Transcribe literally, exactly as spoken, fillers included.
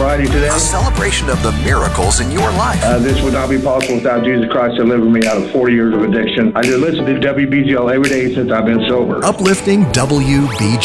sobriety today. A celebration of the miracles in your life. Uh, this would not be possible without Jesus Christ delivering me out of forty years of addiction. I just listen to W B G L every day since I've been sober. Uplifting W B G L.